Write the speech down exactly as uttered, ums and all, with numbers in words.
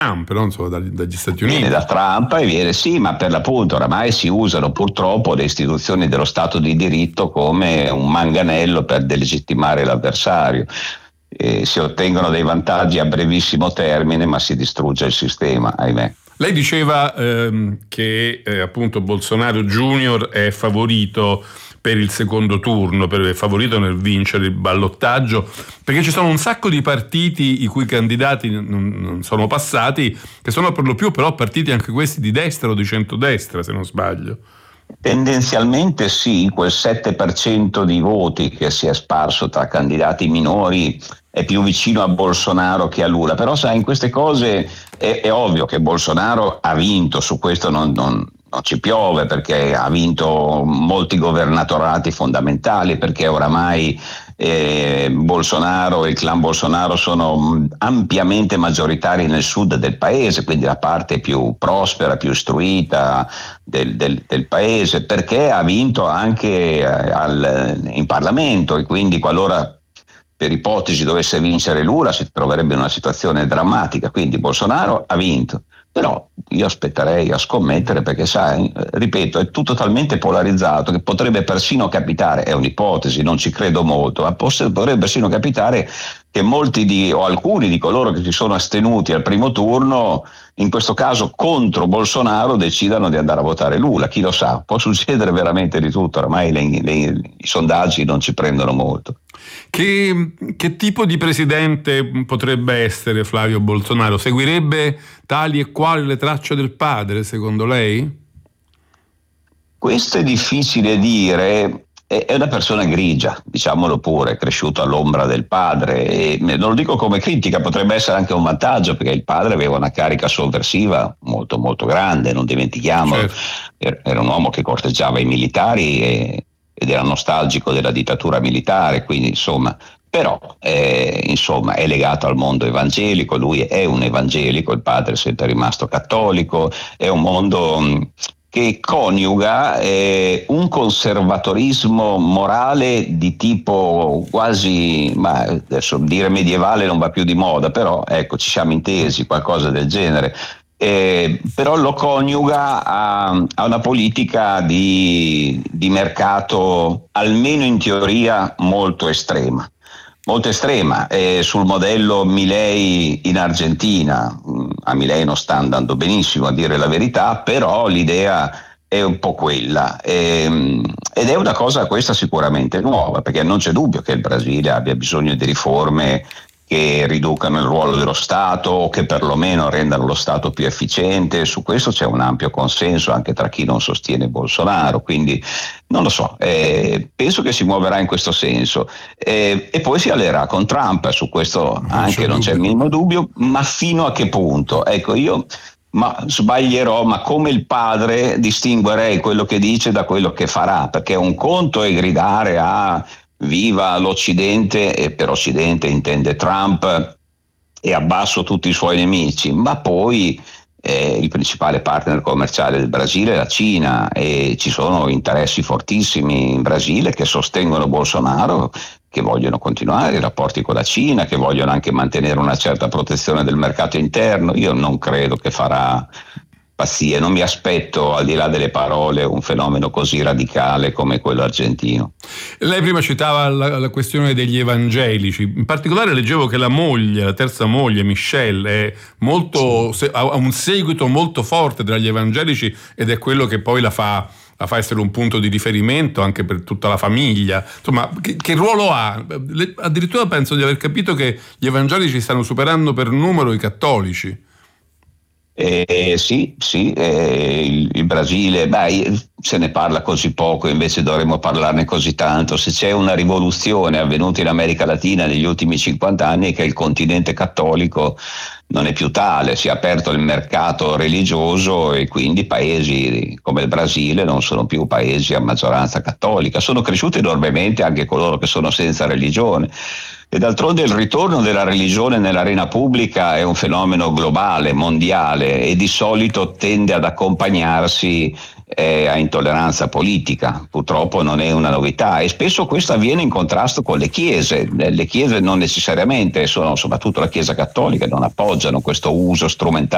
Trump, non solo dagli, dagli Stati Uniti. Viene da Trump e viene, sì, ma per l'appunto oramai si usano purtroppo le istituzioni dello Stato di diritto come un manganello per delegittimare l'avversario. E si ottengono dei vantaggi a brevissimo termine, ma si distrugge il sistema, ahimè. Lei diceva ehm, che eh, appunto Bolsonaro Junior è favorito per il secondo turno, per è favorito nel vincere il ballottaggio, perché ci sono un sacco di partiti i cui candidati non, non sono passati, che sono per lo più però partiti anche questi di destra o di centrodestra, se non sbaglio. Tendenzialmente sì, quel sette per cento di voti che si è sparso tra candidati minori è più vicino a Bolsonaro che a Lula, però sai, in queste cose è, è ovvio che Bolsonaro ha vinto, su questo non, non, non ci piove, perché ha vinto molti governatorati fondamentali, perché oramai eh, Bolsonaro e il clan Bolsonaro sono ampiamente maggioritari nel sud del paese, quindi la parte più prospera, più istruita del, del, del paese, perché ha vinto anche al, in Parlamento, e quindi qualora per ipotesi dovesse vincere Lula si troverebbe in una situazione drammatica. Quindi Bolsonaro ha vinto, però io aspetterei a scommettere, perché sai, ripeto, è tutto talmente polarizzato che potrebbe persino capitare, è un'ipotesi, non ci credo molto, ma potrebbe persino capitare che molti di, o alcuni di coloro che si sono astenuti al primo turno, in questo caso contro Bolsonaro, decidano di andare a votare Lula. Chi lo sa, può succedere veramente di tutto, ormai le, le, i sondaggi non ci prendono molto. Che, che tipo di presidente potrebbe essere Flavio Bolsonaro? Seguirebbe tali e quali le tracce del padre, secondo lei? Questo è difficile dire. È una persona grigia, diciamolo pure, cresciuto all'ombra del padre, e non lo dico come critica, potrebbe essere anche un vantaggio, perché il padre aveva una carica sovversiva molto molto grande, non dimentichiamolo. Certo. Era un uomo che corteggiava i militari e, ed era nostalgico della dittatura militare, quindi insomma, però eh, insomma è legato al mondo evangelico, lui è un evangelico, il padre è sempre rimasto cattolico, è un mondo mh, che coniuga eh, un conservatorismo morale di tipo quasi, ma adesso dire medievale non va più di moda, però ecco, ci siamo intesi, qualcosa del genere. Eh, però lo coniuga a, a una politica di, di mercato, almeno in teoria, molto estrema. Molto estrema, eh, sul modello Milei in Argentina. A Milei non sta andando benissimo, a dire la verità, però l'idea è un po' quella, ehm, ed è una cosa questa sicuramente nuova, perché non c'è dubbio che il Brasile abbia bisogno di riforme che riducano il ruolo dello Stato o che perlomeno rendano lo Stato più efficiente. Su questo c'è un ampio consenso anche tra chi non sostiene Bolsonaro, quindi non lo so, eh, penso che si muoverà in questo senso, eh, e poi si alleerà con Trump, su questo non anche c'è non c'è il minimo dubbio, ma fino a che punto? Ecco, io ma sbaglierò, ma come il padre distinguerei quello che dice da quello che farà, perché un conto è gridare a viva l'Occidente, e per Occidente intende Trump, e abbasso tutti i suoi nemici, ma poi eh, il principale partner commerciale del Brasile è la Cina, e ci sono interessi fortissimi in Brasile che sostengono Bolsonaro, che vogliono continuare i rapporti con la Cina, che vogliono anche mantenere una certa protezione del mercato interno. Io non credo che farà pazzie, non mi aspetto, al di là delle parole, un fenomeno così radicale come quello argentino. Lei prima citava la, la questione degli evangelici, in particolare leggevo che la moglie, la terza moglie, Michelle, è molto, sì. ha un seguito molto forte tra gli evangelici, ed è quello che poi la fa la fa essere un punto di riferimento anche per tutta la famiglia. Insomma, che, che ruolo ha? Le, addirittura penso di aver capito che gli evangelici stanno superando per numero i cattolici. Eh, sì, sì, eh, il, il Brasile, beh, se ne parla così poco, invece dovremmo parlarne così tanto. Se c'è una rivoluzione avvenuta in America Latina negli ultimi cinquanta anni è che il continente cattolico non è più tale, si è aperto il mercato religioso, e quindi paesi come il Brasile non sono più paesi a maggioranza cattolica. Sono cresciuti enormemente anche coloro che sono senza religione. E d'altronde il ritorno della religione nell'arena pubblica è un fenomeno globale, mondiale, e di solito tende ad accompagnarsi eh, a intolleranza politica. Purtroppo non è una novità, e spesso questo avviene in contrasto con le chiese. Le chiese non necessariamente sono, soprattutto la Chiesa cattolica, non appoggiano questo uso strumentale